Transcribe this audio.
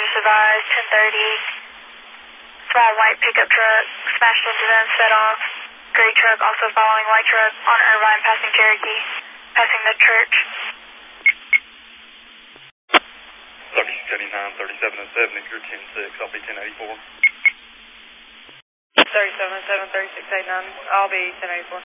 just advised, 10:30. Small white pickup truck smashed into them, set off. Gray truck also following white truck on Irvine, passing Cherokee, passing the church. 3079, 3707, if you're 10-6, I'll be 1084. 3707, 3689, I'll be 1084.